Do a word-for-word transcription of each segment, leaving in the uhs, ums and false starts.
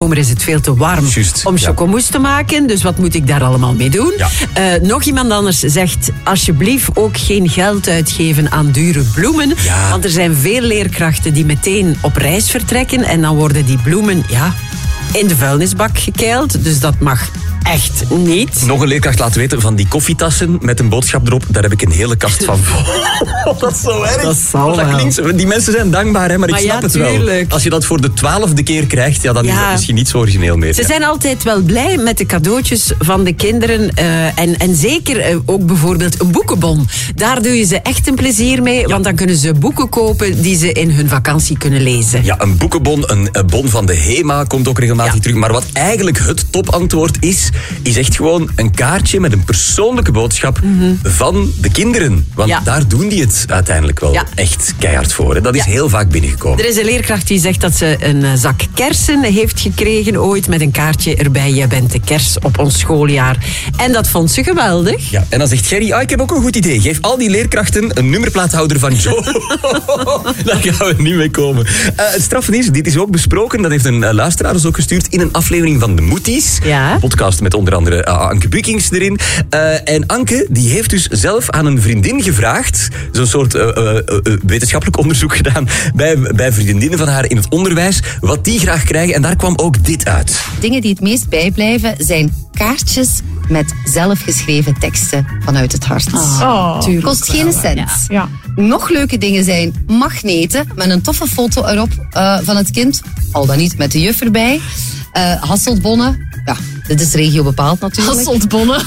zomer is het veel te warm Just, om ja. chocomousse te maken. Dus wat moet ik daar allemaal mee doen? Ja. Uh, nog iemand anders zegt, alsjeblieft ook geen geld uitgeven aan dure bloemen. Ja. Want er zijn veel leerkrachten die meteen op reis vertrekken. En dan worden die bloemen ja, in de vuilnisbak gekeild. Dus dat mag echt niet. Nog een leerkracht laten weten van die koffietassen met een boodschap erop. Daar heb ik een hele kast van. Dat is zo erg. Dat zal dat wel. klinkt, die mensen zijn dankbaar, hè, maar, Maar ik snap ja, het wel. tuurlijk. Als je dat voor de twaalfde keer krijgt, ja, dan Ja. is dat misschien niet zo origineel meer. Ze Ja. zijn altijd wel blij met de cadeautjes van de kinderen. Uh, en, en zeker uh, ook bijvoorbeeld een boekenbon. Daar doe je ze echt een plezier mee. Want dan kunnen ze boeken kopen die ze in hun vakantie kunnen lezen. Ja, een boekenbon, een, een bon van de HEMA komt ook regelmatig Ja. terug. Maar wat eigenlijk het topantwoord is, is echt gewoon een kaartje met een persoonlijke boodschap mm-hmm. van de kinderen. Want Ja. daar doen die het uiteindelijk wel Ja. echt keihard voor. Hè. Dat is Ja. heel vaak binnengekomen. Er is een leerkracht die zegt dat ze een uh, zak kersen heeft gekregen ooit met een kaartje erbij. Je bent de kers op ons schooljaar. En dat vond ze geweldig. Ja, en dan zegt Gerry, ah, ik heb ook een goed idee. Geef al die leerkrachten een nummerplaathouder van Joe. Daar gaan we niet mee komen. Uh, het straffen is, dit is ook besproken, dat heeft een uh, luisteraar ons ook gestuurd in een aflevering van De Moeties. Ja. Een podcast met onder andere uh, Anke Bukings erin. Uh, en Anke, die heeft dus zelf aan een vriendin gevraagd, zo'n soort uh, uh, uh, wetenschappelijk onderzoek gedaan bij, bij vriendinnen van haar in het onderwijs, wat die graag krijgen. En daar kwam ook dit uit. Dingen die het meest bijblijven zijn kaartjes met zelfgeschreven teksten vanuit het hart. Oh, tuurlijk. Kost geen cent. Ja. Ja. Nog leuke dingen zijn magneten met een toffe foto erop uh, van het kind. Al dan niet met de juf erbij. Uh, Hasseltbonnen. Ja, dit is regio bepaald natuurlijk. Hasseltbonnen.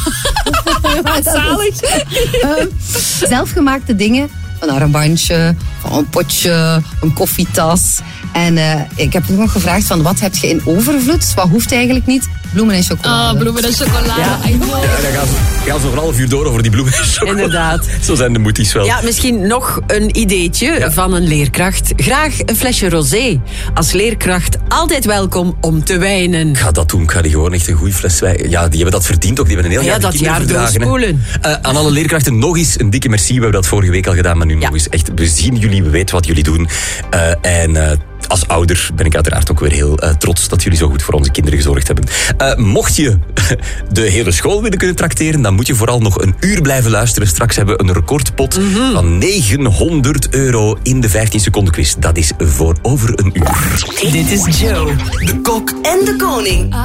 Zalig. Uh, zelfgemaakte dingen. Een armbandje, een potje, een koffietas. En uh, ik heb ook nog gevraagd van wat heb je in overvloed? Wat hoeft eigenlijk niet? Bloemen en chocolade. Ah, bloemen en chocolade. Ja. I know. Ja, dan gaan ze, gaan ze nog een half uur door over die bloemen en chocolade. Inderdaad. Zo zijn de moeties wel. Ja, misschien nog een ideetje Ja. van een leerkracht. Graag een flesje rosé. Als leerkracht altijd welkom om te wijnen. Ik ga dat doen. Ik ga die gewoon echt een goede fles wijn. Ja, die hebben dat verdiend ook. Die hebben een heel Ja, jaar dat die kinderen jaar verdragen, hè. doorspoelen. Uh, aan alle leerkrachten nog eens een dikke merci. We hebben dat vorige week al gedaan, maar nu Ja. nog eens. Echt, we zien jullie, we weten wat jullie doen. Uh, en... Uh, Als ouder ben ik uiteraard ook weer heel uh, trots dat jullie zo goed voor onze kinderen gezorgd hebben. Uh, mocht je de hele school willen kunnen trakteren, dan moet je vooral nog een uur blijven luisteren. Straks hebben we een recordpot mm-hmm. van negenhonderd euro in de vijftien seconden quiz. Dat is voor over een uur. Dit is Joe, de kok en de koning.